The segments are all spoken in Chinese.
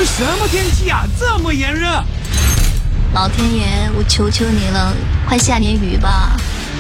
这什么天气啊，这么炎热！ 老天爷，我求求你了，快下点雨吧！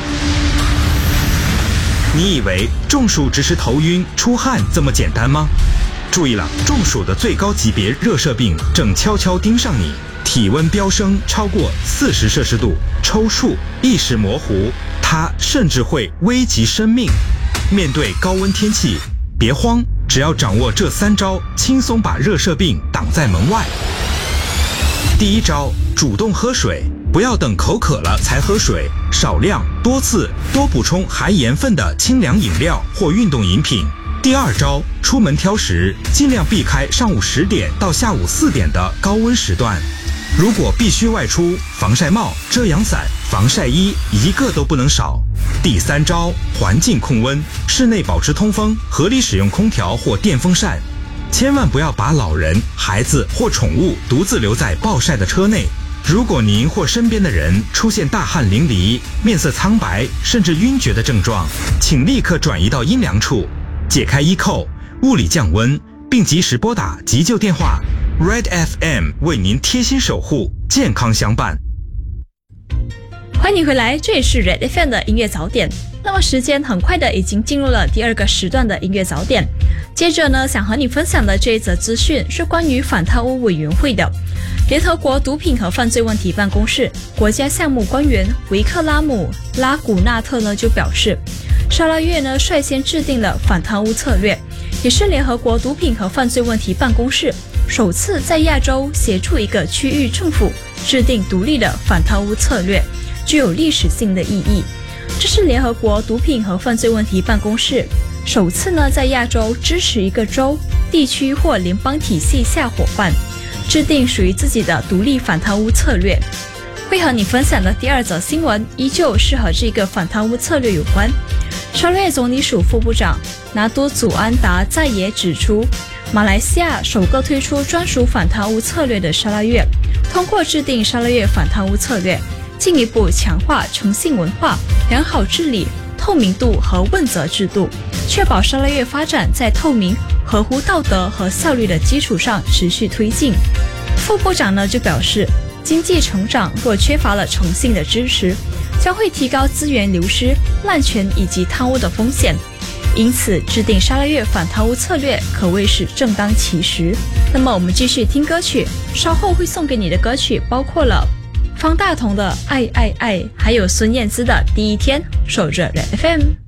你以为中暑只是头晕、出汗这么简单吗？注意了，中暑的最高级别热射病正悄悄盯上你，体温飙升超过40摄氏度，抽搐、意识模糊，它甚至会危及生命。面对高温天气，别慌，只要掌握这3招，轻松把热射病挡在门外。第1招，主动喝水，不要等口渴了才喝水，少量、多次、多补充含盐分的清凉饮料或运动饮品。第2招，出门挑食，尽量避开上午10点到下午4点的高温时段。如果必须外出，防晒帽、遮阳伞、防晒衣一个都不能少。第3招，环境控温，室内保持通风，合理使用空调或电风扇。千万不要把老人、孩子或宠物独自留在暴晒的车内。如果您或身边的人出现大汗淋漓、面色苍白甚至晕厥的症状，请立刻转移到阴凉处，解开衣扣，物理降温，并及时拨打急救电话。Red FM 为您贴心守护，健康相伴。 欢迎回来，这里是 Red FM 的音乐早点。那么时间很快的已经进入了第2个时段的音乐早点。接着呢，想和你分享的这一则资讯是关于反贪污委员会的。联合国毒品和犯罪问题办公室国家项目官员维克拉姆·拉古纳特呢就表示，沙拉越呢率先制定了反贪污策略，也是联合国毒品和犯罪问题办公室首次在亚洲协助一个区域政府制定独立的反贪污策略，具有历史性的意义。这是联合国毒品和犯罪问题办公室首次呢在亚洲支持一个州、地区或联邦体系下伙伴制定属于自己的独立反贪污策略。会和你分享的第2则新闻依旧是和这个反贪污策略有关。沙拉越总理署副部长拿督祖安达在也指出，马来西亚首个推出专属反贪污策略的沙拉越，通过制定沙拉越反贪污策略，进一步强化诚信文化、良好治理、透明度和问责制度，确保沙拉越发展在透明、合乎道德和效率的基础上持续推进。副部长呢就表示，经济成长若缺乏了诚信的支持，将会提高资源流失、滥权以及贪污的风险。因此，制定沙拉越反贪污策略可谓是正当其时。那么我们继续听歌曲，稍后会送给你的歌曲包括了方大同的《爱爱爱》，还有孙燕姿的《第一天》。守着 Red FM。